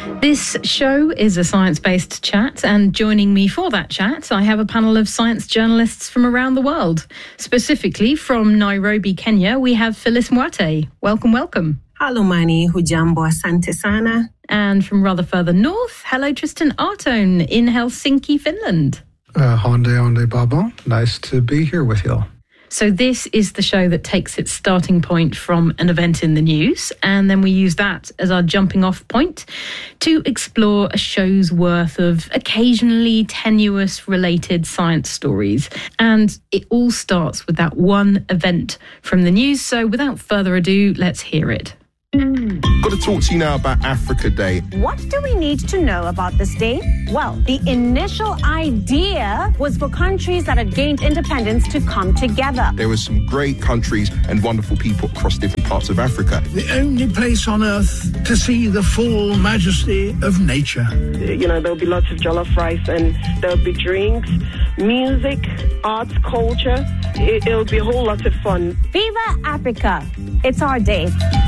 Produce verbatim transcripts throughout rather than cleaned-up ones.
This show is a science-based chat, and joining me for that chat, I have a panel of science journalists from around the world. Specifically from Nairobi, Kenya, we have Phyllis Mwate. Welcome, welcome. Hello, Mani. Hujambo, asante sana. And from rather further north, hello, Tristan Artone in Helsinki, Finland. Uh, Honde, Honde, Baba. Nice to be here with you all. So this is the show that takes its starting point from an event in the news, and then we use that as our jumping off point to explore a show's worth of occasionally tenuous related science stories. And it all starts with that one event from the news. So without further ado, let's hear it. Got to talk to you now about Africa Day. What do we need to know about this day? Well, the initial idea was for countries that had gained independence to come together. There were some great countries and wonderful people across different parts of Africa. The only place on earth to see the full majesty of nature. You know, there'll be lots of jollof rice and there'll be drinks, music, arts, culture. It, it'll be a whole lot of fun. Viva Africa! It's our day.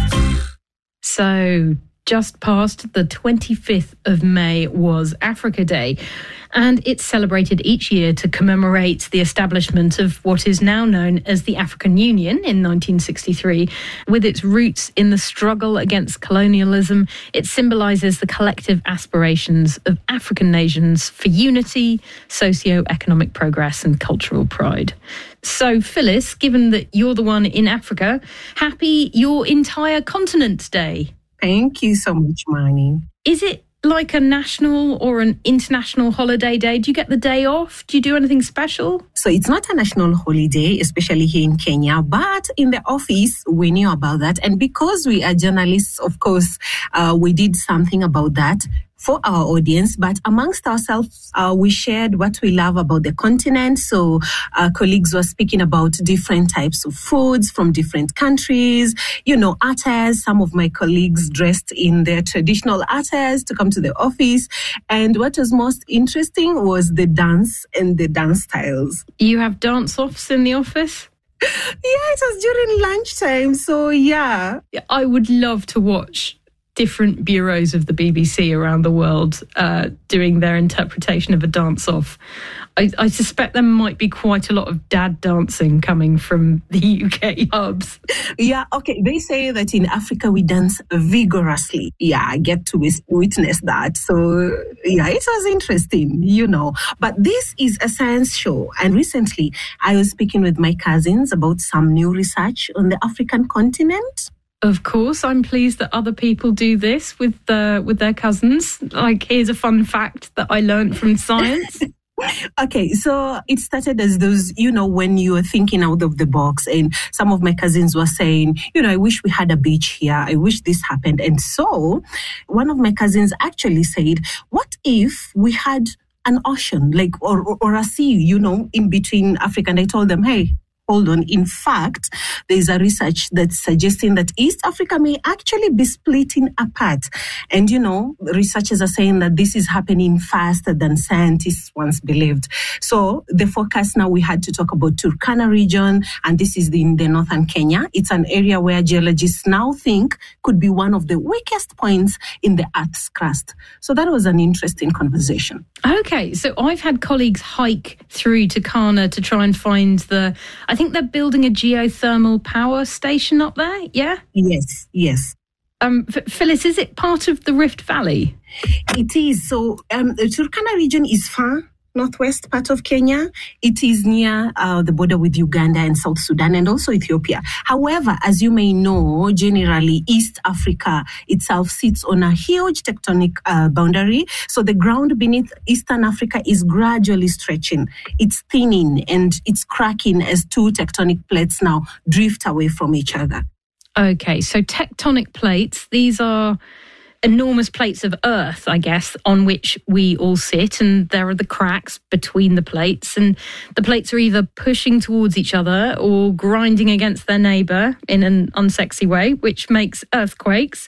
So, just past the twenty-fifth of May was Africa Day, and it's celebrated each year to commemorate the establishment of what is now known as the African Union in nineteen sixty-three. With its roots in the struggle against colonialism, it symbolises the collective aspirations of African nations for unity, socio-economic progress and cultural pride. So, Phyllis, given that you're the one in Africa, happy your entire continent day. Thank you so much, Mani. Is it like a national or an international holiday day? Do you get the day off? Do you do anything special? So it's not a national holiday, especially here in Kenya, but in the office, we knew about that. And because we are journalists, of course, uh, we did something about that for our audience, but amongst ourselves, uh, we shared what we love about the continent. So our colleagues were speaking about different types of foods from different countries, you know, attires. Some of my colleagues dressed in their traditional attires to come to the office. And what was most interesting was the dance and the dance styles. You have dance-offs in the office? Yeah, it was during lunchtime. So yeah. I would love to watch different bureaus of the B B C around the world uh, doing their interpretation of a dance-off. I, I suspect there might be quite a lot of dad dancing coming from the U K hubs. Yeah, okay. They say that in Africa we dance vigorously. Yeah, I get to witness that. So, yeah, it was interesting, you know. But this is a science show. And recently I was speaking with my cousins about some new research on the African continent. Of course, I'm pleased that other people do this with uh, with their cousins. Like, here's a fun fact that I learned from science. Okay, so it started as those, you know, when you were thinking out of the box, and some of my cousins were saying, you know, I wish we had a beach here. I wish this happened. And so one of my cousins actually said, what if we had an ocean, like, or, or a sea, you know, in between Africa? And I told them, hey, hold on. In fact, there's a research that's suggesting that East Africa may actually be splitting apart. And, you know, researchers are saying that this is happening faster than scientists once believed. So the focus now, we had to talk about Turkana region, and this is in the northern Kenya. It's an area where geologists now think could be one of the weakest points in the Earth's crust. So that was an interesting conversation. Okay, so I've had colleagues hike through Turkana to try and find the... I think they're building a geothermal power station up there, yeah? Yes, yes. Um, F- Phyllis, is it part of the Rift Valley? It is. So um, the Turkana region is far northwest part of Kenya. It is near uh, the border with Uganda and South Sudan and also Ethiopia. However, as you may know, generally East Africa itself sits on a huge tectonic uh, boundary. So the ground beneath Eastern Africa is gradually stretching. It's thinning and it's cracking as two tectonic plates now drift away from each other. Okay, so tectonic plates, these are enormous plates of earth, I guess, on which we all sit, and there are the cracks between the plates, and the plates are either pushing towards each other or grinding against their neighbour in an unsexy way, which makes earthquakes.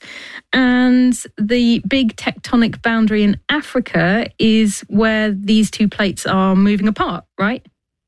And the big tectonic boundary in Africa is where these two plates are moving apart, right?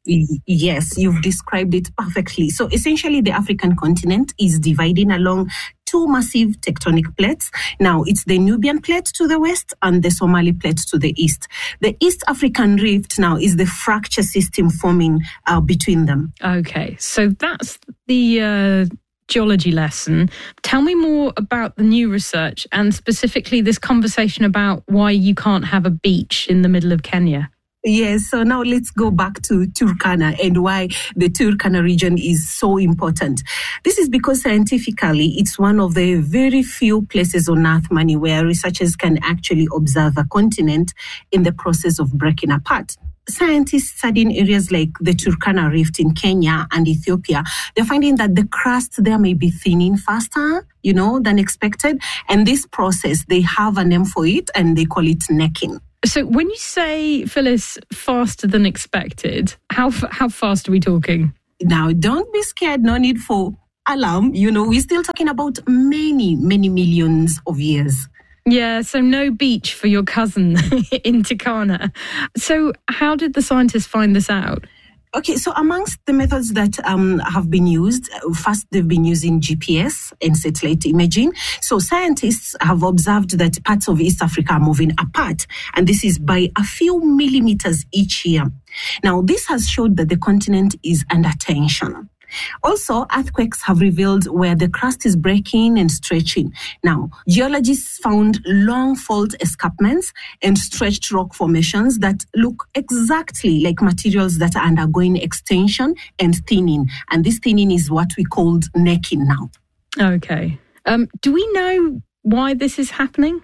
Yes, you've described it perfectly. So essentially, the African continent is dividing along two massive tectonic plates. Now, it's the Nubian plate to the west and the Somali plate to the east. The East African Rift now is the fracture system forming uh, between them. Okay, so that's the uh, geology lesson. Tell me more about the new research and specifically this conversation about why you can't have a beach in the middle of Kenya. Yes, so now let's go back to Turkana and why the Turkana region is so important. This is because scientifically, it's one of the very few places on Earth, Mani, where researchers can actually observe a continent in the process of breaking apart. Scientists studying areas like the Turkana Rift in Kenya and Ethiopia, they're finding that the crust there may be thinning faster, you know, than expected. And this process, they have a name for it and they call it necking. So when you say, Phyllis, faster than expected, how how fast are we talking? Now, don't be scared. No need for alarm. You know, we're still talking about many, many millions of years. Yeah, so no beach for your cousin in Turkana. So how did the scientists find this out? Okay, so amongst the methods that um, have been used, first they've been using G P S and satellite imaging. So scientists have observed that parts of East Africa are moving apart, and this is by a few millimeters each year. Now, this has showed that the continent is under tension. Also, earthquakes have revealed where the crust is breaking and stretching. Now, geologists found long fault escarpments and stretched rock formations that look exactly like materials that are undergoing extension and thinning. And this thinning is what we called necking now. Okay. Um, do we know why this is happening?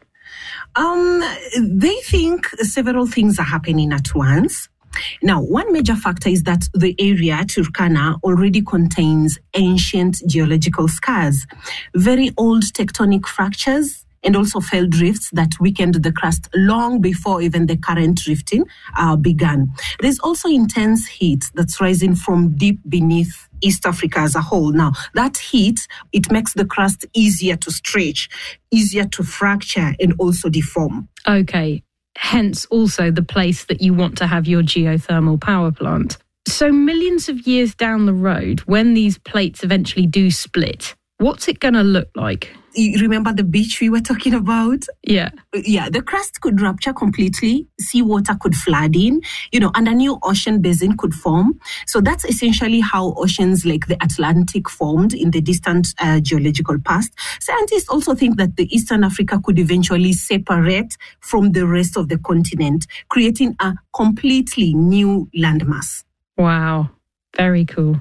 Um, they think several things are happening at once. Now, one major factor is that the area, Turkana, already contains ancient geological scars, very old tectonic fractures, and also failed rifts that weakened the crust long before even the current rifting uh, began. There's also intense heat that's rising from deep beneath East Africa as a whole. Now, that heat, it makes the crust easier to stretch, easier to fracture, and also deform. Okay. Hence also the place that you want to have your geothermal power plant. So millions of years down the road, when these plates eventually do split, what's it going to look like? You remember the beach we were talking about? Yeah. Yeah, the crust could rupture completely, seawater could flood in, you know, and a new ocean basin could form. So that's essentially how oceans like the Atlantic formed in the distant uh, geological past. Scientists also think that the Eastern Africa could eventually separate from the rest of the continent, creating a completely new landmass. Wow, very cool.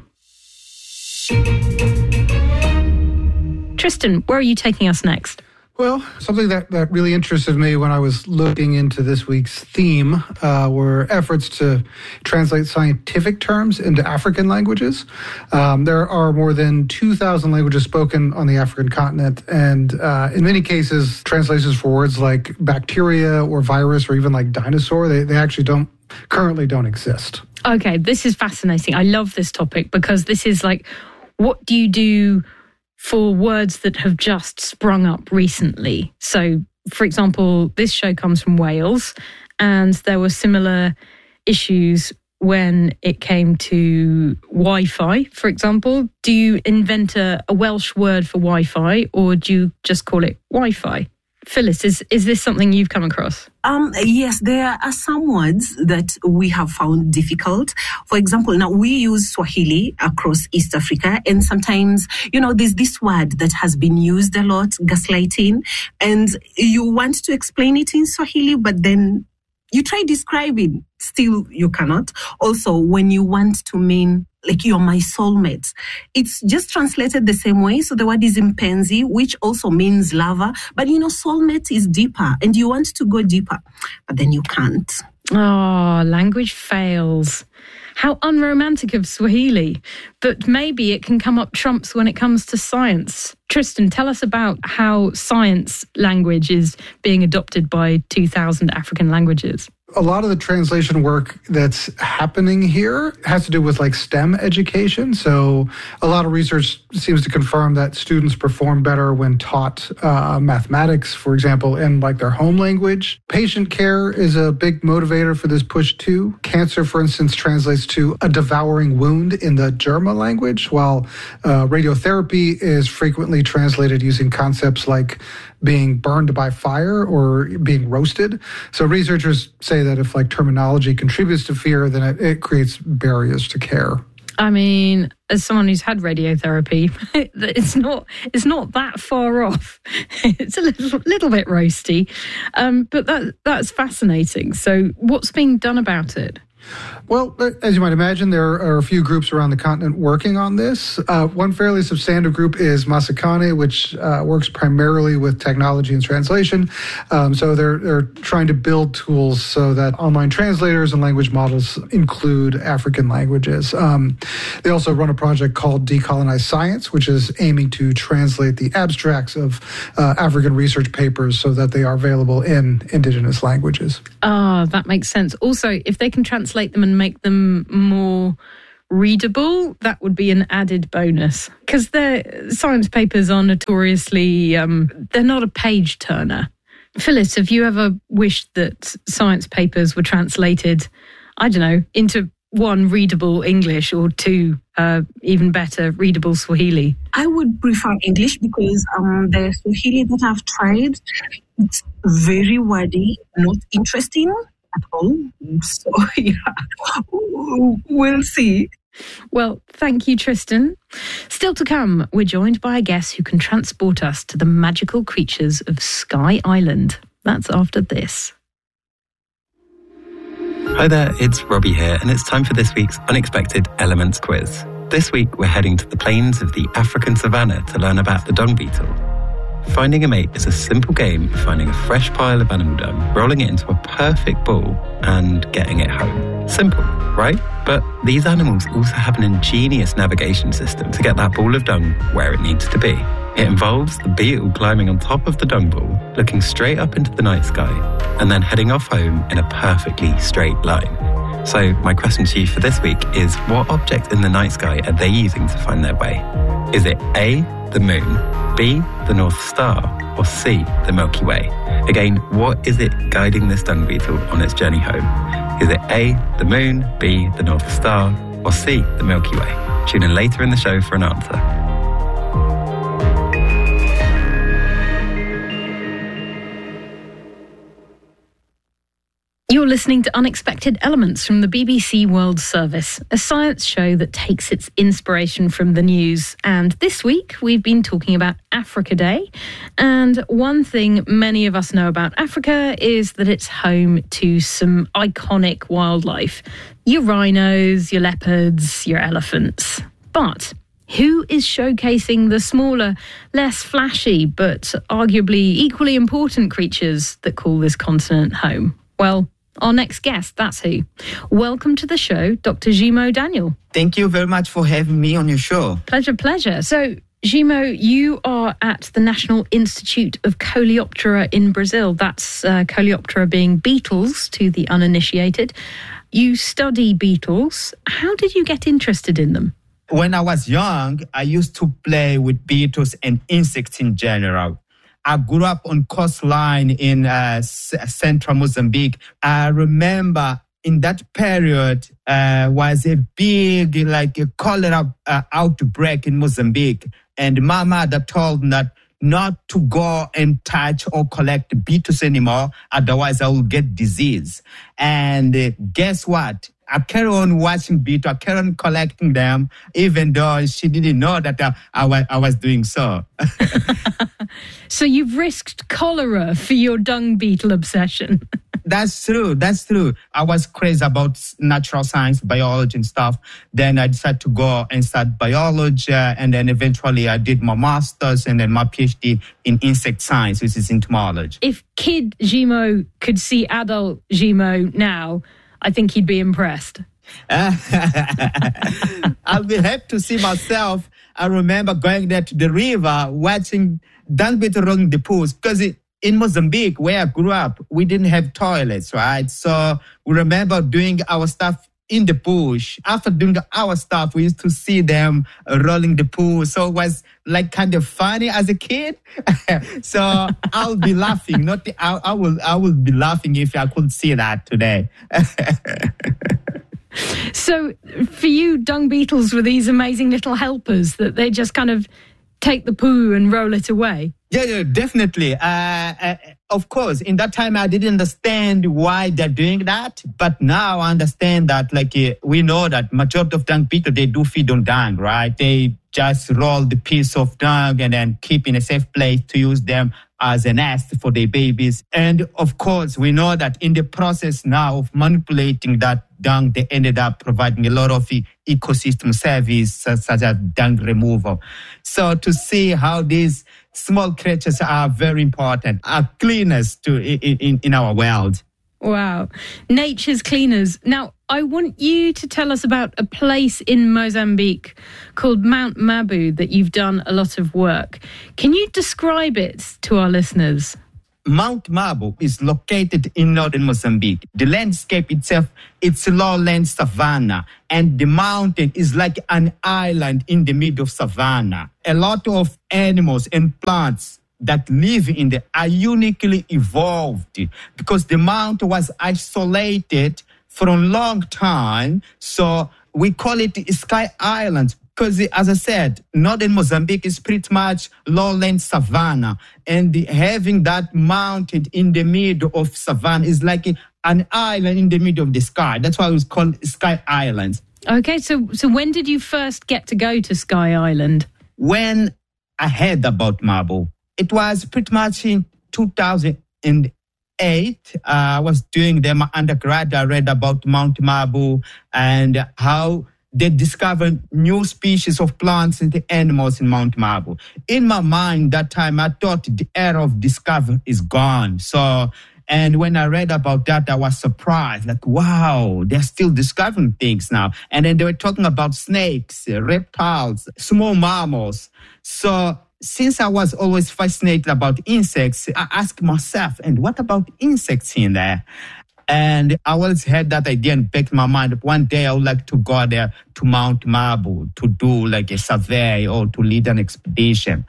Tristan, where are you taking us next? Well, something that, that really interested me when I was looking into this week's theme uh, were efforts to translate scientific terms into African languages. Um, there are more than two thousand languages spoken on the African continent, and uh, in many cases, translations for words like bacteria or virus or even like dinosaur, they, they actually don't currently don't exist. Okay, this is fascinating. I love this topic because this is like, what do you do for words that have just sprung up recently? So, for example, this show comes from Wales, and there were similar issues when it came to Wi-Fi, for example. Do you invent a, a Welsh word for Wi-Fi, or do you just call it Wi-Fi? Phyllis, is, is this something you've come across? Um, yes, there are some words that we have found difficult. For example, now we use Swahili across East Africa, and sometimes, you know, there's this word that has been used a lot, gaslighting, and you want to explain it in Swahili, but then you try describing, still you cannot. Also, when you want to mean like you're my soulmate, it's just translated the same way. So the word is mpenzi, which also means lover. But you know, soulmate is deeper and you want to go deeper, but then you can't. Oh, language fails. How unromantic of Swahili. But maybe it can come up trumps when it comes to science. Tristan, tell us about how science language is being adopted by two thousand African languages. A lot of the translation work that's happening here has to do with like STEM education. So a lot of research seems to confirm that students perform better when taught uh, mathematics, for example, in like their home language. Patient care is a big motivator for this push too. Cancer, for instance, translates to a devouring wound in the German language, while uh, radiotherapy is frequently translated using concepts like being burned by fire or being roasted. So researchers say that if like terminology contributes to fear, then it, it creates barriers to care. I mean, as someone who's had radiotherapy, it's not it's not that far off. It's a little little bit roasty, um, but that that's fascinating. So, what's being done about it? Well, as you might imagine, there are a few groups around the continent working on this. Uh, one fairly substantive group is Masakhane, which uh, works primarily with technology and translation. Um, so they're, they're trying to build tools so that online translators and language models include African languages. Um, they also run a project called Decolonize Science, which is aiming to translate the abstracts of uh, African research papers so that they are available in indigenous languages. Ah, that makes sense. Also, if they can translate them and make them more readable, that would be an added bonus, because their science papers are notoriously um, they're not a page turner. Phyllis, have you ever wished that science papers were translated, I don't know, into one, readable English, or two, uh, even better, readable Swahili? I would prefer English because um, the Swahili that I've tried, it's very wordy, not interesting at all. So, yeah, we'll see. Well, thank you, Tristan. Still to come, we're joined by a guest who can transport us to the magical creatures of Sky Island. That's after this. Hi there, it's Robbie here, and it's time for this week's Unexpected Elements quiz. This week, we're heading to the plains of the African savannah to learn about the dung beetle. Finding a mate is a simple game of finding a fresh pile of animal dung, rolling it into a perfect ball, and getting it home. Simple, right? But these animals also have an ingenious navigation system to get that ball of dung where it needs to be. It involves the beetle climbing on top of the dung ball, looking straight up into the night sky, and then heading off home in a perfectly straight line. So my question to you for this week is, what object in the night sky are they using to find their way? Is it A, the moon, B, the North Star, or C, the Milky Way? Again, what is it guiding this dung beetle on its journey home? Is it A, the moon, B, the North Star, or C, the Milky Way? Tune in later in the show for an answer. You're listening to Unexpected Elements from the B B C World Service, a science show that takes its inspiration from the news. And this week, we've been talking about Africa Day. And one thing many of us know about Africa is that it's home to some iconic wildlife. Your rhinos, your leopards, your elephants. But who is showcasing the smaller, less flashy, but arguably equally important creatures that call this continent home? Well, our next guest, that's who. Welcome to the show, Doctor Jimo Daniel. Thank you very much for having me on your show. Pleasure, pleasure. So, Jimo, you are at the National Institute of Coleoptera in Brazil. That's uh, Coleoptera being beetles to the uninitiated. You study beetles. How did you get interested in them? When I was young, I used to play with beetles and insects in general. I grew up on coastline in uh, s- central Mozambique. I remember in that period uh, was a big, like a cholera uh, outbreak in Mozambique. And my mother told me that not to go and touch or collect beetles anymore, otherwise I will get disease. And uh, guess what? I carry on watching beetles, I carry on collecting them, even though she didn't know that I, I, was, I was doing so. So you've risked cholera for your dung beetle obsession. That's true. That's true. I was crazy about natural science, biology and stuff. Then I decided to go and start biology. And then eventually I did my master's and then my PhD in insect science, which is entomology. If kid Jimo could see adult Jimo now, I think he'd be impressed. I'll be happy to see myself. I remember going there to the river, watching dung beetle running the pools, because it, in Mozambique, where I grew up, we didn't have toilets, right? So we remember doing our stuff in the bush. After doing our stuff, we used to see them rolling the pool. So it was like kind of funny as a kid. So I'll be laughing. Not the, I, I will. I will be laughing if I could see that today. So for you, dung beetles were these amazing little helpers that they just kind of take the poo and roll it away? Yeah, yeah, definitely. Uh, uh, of course, in that time, I didn't understand why they're doing that. But now I understand that, like, uh, we know that majority of dung beetles, they do feed on dung, right? They just roll the piece of dung and then keep in a safe place to use them as a nest for their babies. And of course, we know that in the process now of manipulating that dung, they ended up providing a lot of e- ecosystem service, such as dung removal. So to see how these small creatures are very important, are cleaners to in, in, in our world. Wow. Nature's cleaners. Now, I want you to tell us about a place in Mozambique called Mount Mabu that you've done a lot of work. Can you describe it to our listeners? Mount Mabu is located in northern Mozambique. The landscape itself, it's a lowland savanna, and the mountain is like an island in the middle of savanna. A lot of animals and plants that live in there are uniquely evolved because the mountain was isolated for a long time. So we call it Sky Island because, as I said, northern Mozambique is pretty much lowland savanna. And having that mountain in the middle of savanna is like an island in the middle of the sky. That's why it was called Sky Island. Okay, so so when did you first get to go to Sky Island? When I heard about Mabu, it was pretty much in two thousand eight. Uh, I was doing them my undergrad. I read about Mount Mabu and how they discovered new species of plants and animals in Mount Mabu. In my mind, that time, I thought the era of discovery is gone. So, and when I read about that, I was surprised. Like, wow, they're still discovering things now. And then they were talking about snakes, reptiles, small mammals. So, since I was always fascinated about insects, I asked myself, and what about insects in there? And I always had that idea in the back of my mind. One day I would like to go there to Mount Mabu to do like a survey or to lead an expedition.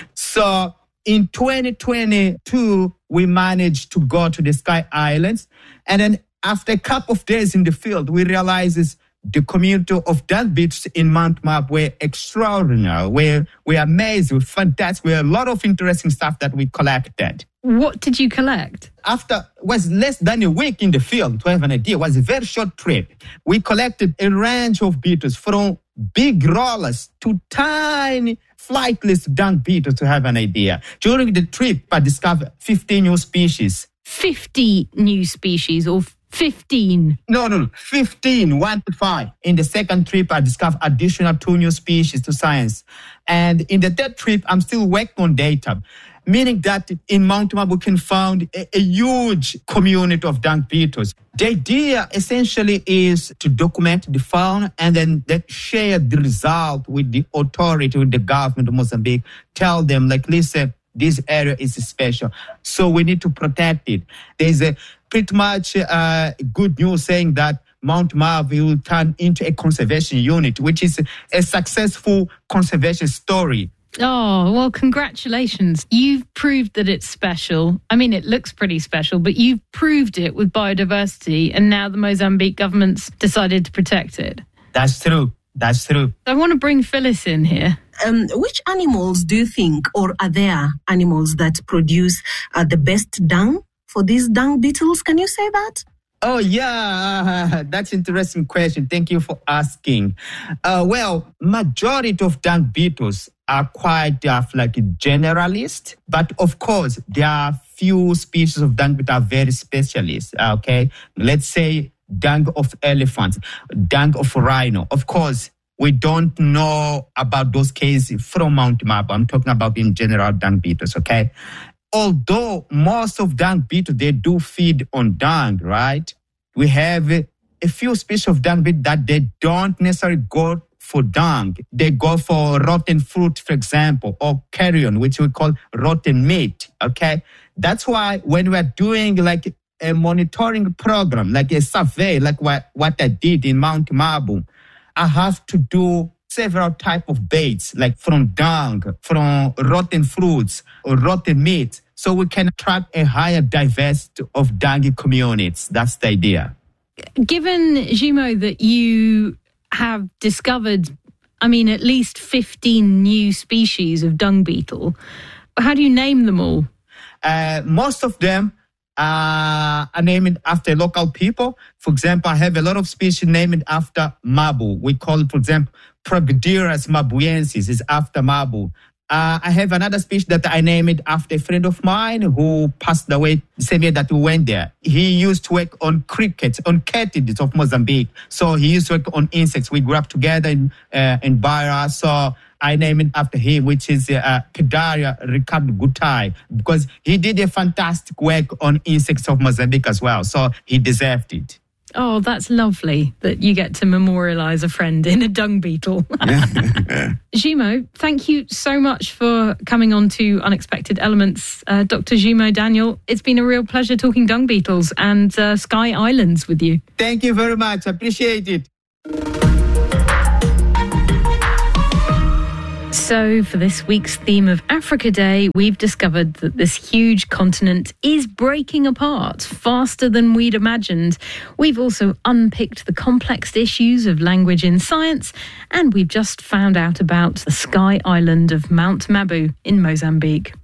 So in twenty twenty-two, we managed to go to the Sky Islands. And then after a couple of days in the field, we realized the community of dung beetles in Mount Mabu were extraordinary. We're, we're amazed, we're fantastic. We had a lot of interesting stuff that we collected. What did you collect? After, was less than a week in the field, to have an idea. It was a very short trip. We collected a range of beetles from big rollers to tiny flightless dung beetles, to have an idea. During the trip, I discovered fifteen new species. fifty new species or fifteen? No, no, no. fifteen, one to five. In the second trip, I discovered additional two new species to science. And in the third trip, I'm still working on data, meaning that in Mount Mabu we can find a, a huge community of dung beetles. The idea essentially is to document the fauna and then that share the result with the authority, with the government of Mozambique, tell them, like, listen, this area is special, so we need to protect it. There's a pretty much uh, good news saying that Mount Mabu will turn into a conservation unit, which is a successful conservation story. Oh, well, congratulations. You've proved that it's special. I mean, it looks pretty special, but you've proved it with biodiversity, and now the Mozambique government's decided to protect it. That's true. That's true. I want to bring Phyllis in here. Um, which animals do you think, or are there animals that produce uh, the best dung for these dung beetles? Can you say that? Oh, yeah, that's an interesting question. Thank you for asking. Uh, well, majority of dung beetles are quite uh, like generalist, but of course, there are few species of dung beetles are very specialist, okay? Let's say dung of elephants, dung of rhino. Of course, we don't know about those cases from Mount Mabu. I'm talking about in general dung beetles, okay? Although most of dung beetles, they do feed on dung, right? We have a few species of dung beetles that they don't necessarily go for dung. They go for rotten fruit, for example, or carrion, which we call rotten meat, okay? That's why when we're doing like a monitoring program, like a survey, like what, what I did in Mount Mabu, I have to do several type of baits, like from dung, from rotten fruits, or rotten meat, so we can attract a higher diversity of dung communities. That's the idea. Given, Jimo, that you have discovered, I mean, at least fifteen new species of dung beetle, how do you name them all? Uh, most of them uh, are named after local people. For example, I have a lot of species named after Mabu. We call, for example, Progedirus mabuensis is after Mabu. Uh, I have another species that I named after a friend of mine who passed away the same year that we went there. He used to work on crickets, on katydids of Mozambique. So he used to work on insects. We grew up together in, uh, in Beira. So I named it after him, which is uh, Pedaria Ricardo Gutai, because he did a fantastic work on insects of Mozambique as well. So he deserved it. Oh, that's lovely that you get to memorialise a friend in a dung beetle. Jimo, thank you so much for coming on to Unexpected Elements. Uh, Doctor Jimo Daniel, it's been a real pleasure talking dung beetles and uh, Sky Islands with you. Thank you very much. I appreciate it. So for this week's theme of Africa Day, we've discovered that this huge continent is breaking apart faster than we'd imagined. We've also unpicked the complex issues of language in science, and we've just found out about the Sky Island of Mount Mabu in Mozambique.